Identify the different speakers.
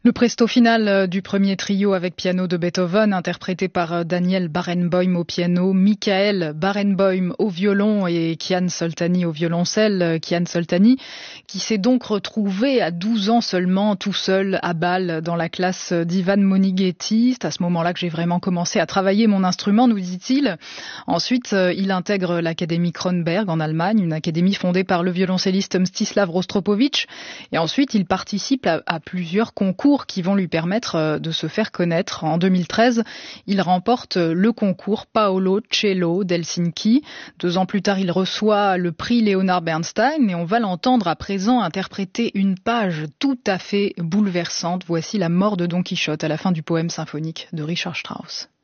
Speaker 1: Le presto final du premier trio avec piano de Beethoven, interprété par Daniel Barenboim au piano, Michael Barenboim au violon et Kian Soltani au violoncelle. Kian Soltani, qui s'est donc retrouvé à 12 ans seulement, tout seul à Bâle, dans la classe d'Ivan Monighetti. C'est à ce moment-là que j'ai vraiment commencé à travailler mon instrument, nous dit-il. Ensuite, il intègre l'Académie Kronberg en Allemagne, une académie fondée par le violoncelliste Mstislav Rostropovitch. Et ensuite, il participe à plusieurs concours qui vont lui permettre de se faire connaître. En 2013, il remporte le concours Paolo Cello d'Helsinki. 2 ans plus tard, il reçoit le prix Leonard Bernstein et on va l'entendre à présent interpréter une page tout à fait bouleversante. Voici la mort de Don Quichotte à la fin du poème symphonique de Richard Strauss.